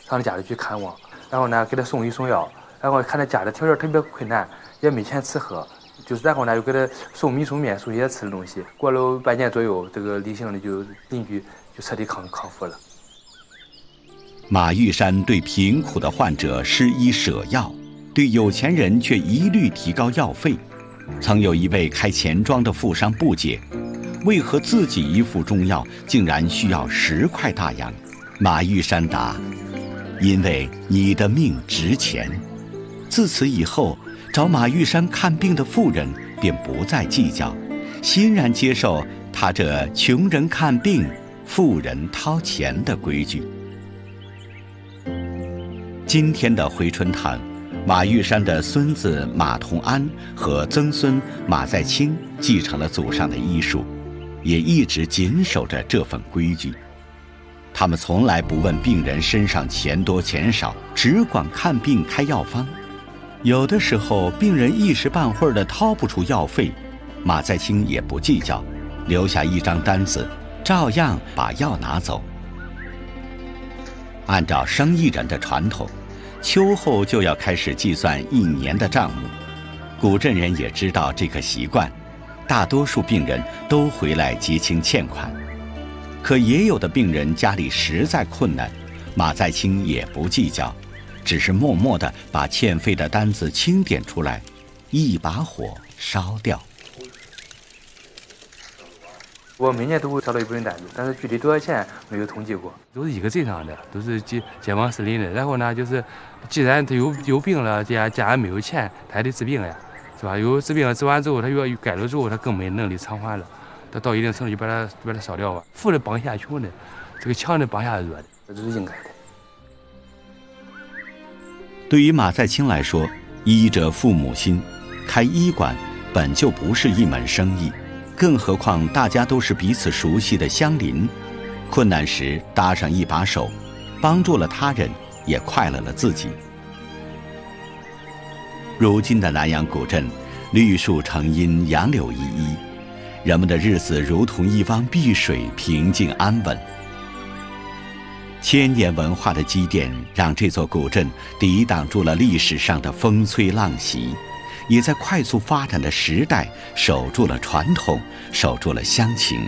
上他家里去看望，然后呢给他送医送药，然后看他家里条件特别困难，也没钱吃喝，就是然后呢又给他送米送面送一些吃的东西。过了半年左右，这个李姓的邻居就彻底康复了。 马玉山对贫苦的患者施医舍药，对有钱人却一律提高药费。曾有一位开钱庄的富商不解，为何自己一副中药竟然需要10块大洋？马玉山答：因为你的命值钱。自此以后，找马玉山看病的富人便不再计较，欣然接受他这穷人看病，富人掏钱的规矩。今天的回春堂，马玉山的孙子马同安和曾孙马在清继承了祖上的医术，也一直谨守着这份规矩。他们从来不问病人身上钱多钱少，只管看病开药方。有的时候病人一时半会儿的掏不出药费，马在清也不计较，留下一张单子，照样把药拿走。按照生意人的传统，秋后就要开始计算1年的账目。古镇人也知道这个习惯，大多数病人都回来结清欠款。可也有的病人家里实在困难，马在清也不计较，只是默默地把欠费的单子清点出来，一把火烧掉。 我每年都会烧到一部分单子，但是具体多少钱没有统计过。 都是一个镇上的，都是街坊四邻的。然后呢，就是既然他有病了，家人没有钱，他还得治病呀，是吧？有治病治完之后，他又改了之后，他更没能力偿还了。他到一定程度就把它烧掉吧。富的帮下穷的，这个强的帮下弱的， 这是应该的。 对于马在清来说，医者父母心，开医馆本就不是一门生意，更何况大家都是彼此熟悉的乡邻，困难时搭上一把手，帮助了他人，也快乐了自己。如今的南阳古镇，绿树成荫，杨柳依依，人们的日子如同一汪碧水，平静安稳。千年文化的积淀，让这座古镇抵挡住了历史上的风吹浪袭，也在快速发展的时代守住了传统，守住了乡情。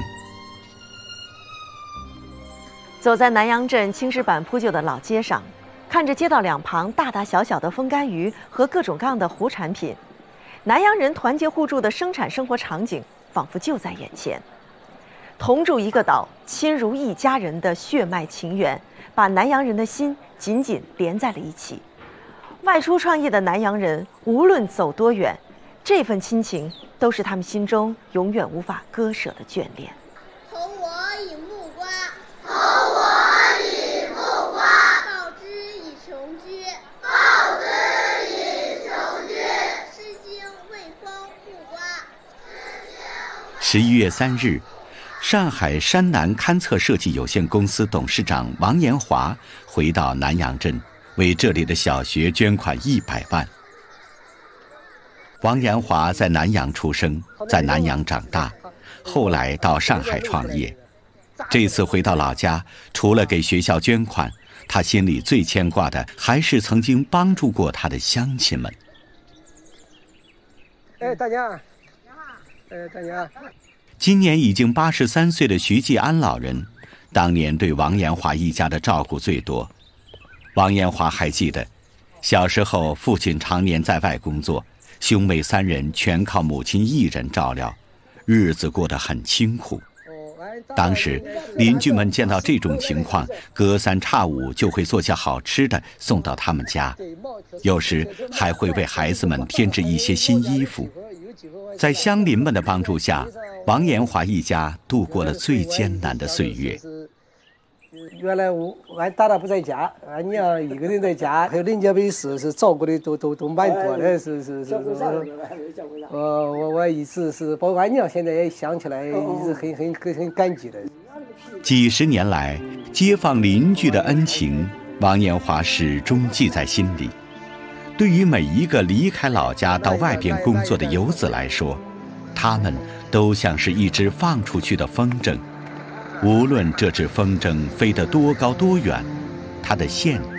走在南阳镇青石板铺就的老街上，看着街道两旁大大小小的风干鱼和各种各样的湖产品，南阳人团结互助的生产生活场景仿佛就在眼前。同住一个岛，亲如一家人的血脉情缘，把南阳人的心紧紧连在了一起。外出创业的南阳人，无论走多远，这份亲情都是他们心中永远无法割舍的眷恋。 投我以木瓜，投我以木瓜，报之以琼琚，报之以琼琚，诗经未丰木瓜。 11月3日，上海山南勘测设计有限公司董事长王延华回到南阳镇，为这里的小学捐款100万。王延华在南阳出生，在南阳长大，后来到上海创业。这次回到老家，除了给学校捐款，他心里最牵挂的还是曾经帮助过他的乡亲们。 大娘，大娘。 今年已经83岁的徐继安老人，当年对王延华一家的照顾最多。王延华还记得，小时候父亲常年在外工作，兄妹3人全靠母亲一人照料，日子过得很清苦。当时邻居们见到这种情况，隔3差5就会做些好吃的送到他们家，有时还会为孩子们添置一些新衣服。在乡邻们的帮助下，王延华一家度过了最艰难的岁月。 原来俺大大不在家，俺娘一个人在家，还有人家没事，是照顾的都蛮多的，是。我一直是，包括俺娘现在也想起来，一直很感激的。 几十年来，街坊邻居的恩情，王延华始终记在心里。对于每一个离开老家到外边工作的游子来说，他们都像是一只放出去的风筝，无论这只风筝飞得多高多远，它的线